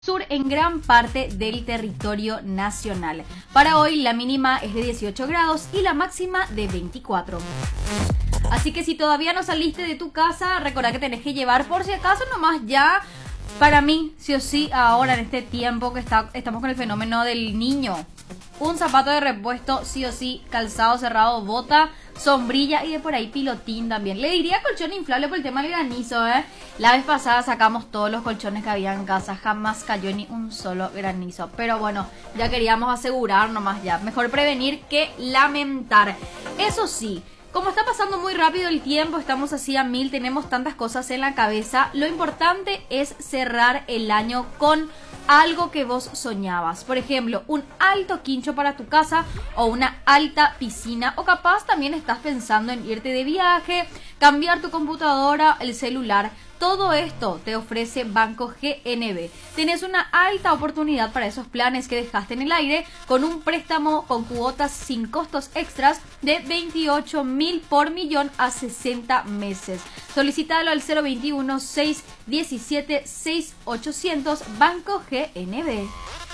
Sur en gran parte del territorio nacional. Para hoy la mínima es de 18 grados y la máxima de 24. Así que si todavía no saliste de tu casa, recordá que tenés que llevar por si acaso nomás ya, para mí, sí o sí, ahora en este tiempo que estamos con el fenómeno del niño. Un zapato de repuesto, sí o sí, calzado cerrado, bota, sombrilla y de por ahí pilotín también. Le diría colchón inflable por el tema del granizo, ¿eh? La vez pasada sacamos todos los colchones que había en casa, jamás cayó ni un solo granizo. Pero bueno, ya queríamos asegurar nomás ya. Mejor prevenir que lamentar. Eso sí, como está pasando muy rápido el tiempo, estamos así a mil, tenemos tantas cosas en la cabeza. Lo importante es cerrar el año con algo que vos soñabas. Por ejemplo, un alto quincho para tu casa o una alta piscina. O capaz también estás pensando en irte de viaje, cambiar tu computadora, el celular. Todo esto te ofrece Banco GNB. Tenés una alta oportunidad para esos planes que dejaste en el aire con un préstamo con cuotas sin costos extras de 28.000 por millón a 60 meses. Solicítalo al 021 617 6800 Banco GNB.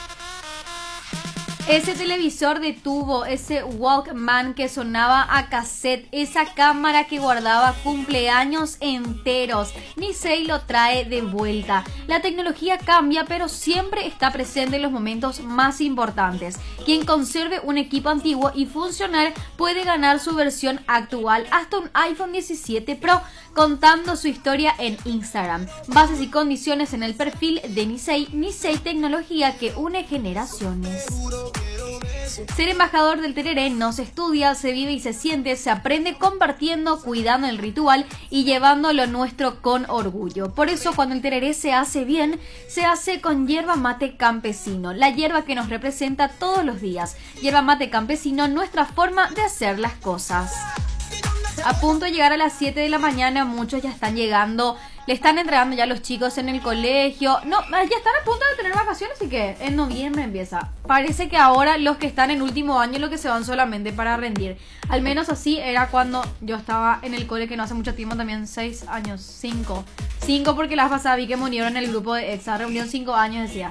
Ese televisor de tubo, ese Walkman que sonaba a cassette, esa cámara que guardaba cumpleaños enteros, Nicey lo trae de vuelta. La tecnología cambia, pero siempre está presente en los momentos más importantes. Quien conserve un equipo antiguo y funcional puede ganar su versión actual, hasta un iPhone 17 Pro, contando su historia en Instagram. Bases y condiciones en el perfil de Nicey. Nicey, tecnología que une generaciones. Ser embajador del tereré no se estudia, se vive y se siente, se aprende compartiendo, cuidando el ritual y llevando lo nuestro con orgullo. Por eso cuando el tereré se hace bien, se hace con yerba mate campesino, la hierba que nos representa todos los días. Yerba mate campesino, nuestra forma de hacer las cosas. A punto de llegar a las 7 de la mañana, muchos ya están llegando, le están entregando ya a los chicos en el colegio. No, ya están a punto de tener vacaciones y que en noviembre empieza. Parece que ahora los que están en último año lo que se van solamente para rendir. Al menos así era cuando yo estaba en el cole, que no hace mucho tiempo también, 6 años, 5. 5 porque la vez pasada vi que murieron en el grupo de EXA, reunión 5 años decía.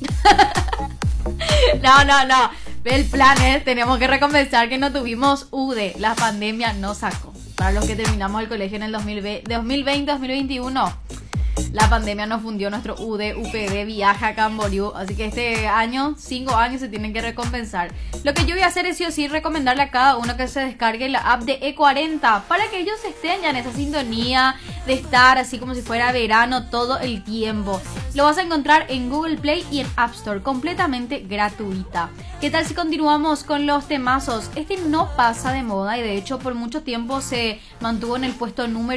No. El plan es, tenemos que recompensar que no tuvimos UD. La pandemia nos sacó. Para los que terminamos el colegio en el 2020-2021, la pandemia nos fundió nuestro UD, UPD, viaje a Camboriú. Así que este año, 5 años, se tienen que recompensar. Lo que yo voy a hacer es sí o sí recomendarle a cada uno que se descargue la app de E40 para que ellos estén ya en esa sintonía de estar así como si fuera verano todo el tiempo. Lo vas a encontrar en Google Play y en App Store, completamente gratuita. ¿Qué tal si continuamos con los temazos? Este no pasa de moda y de hecho por mucho tiempo se mantuvo en el puesto número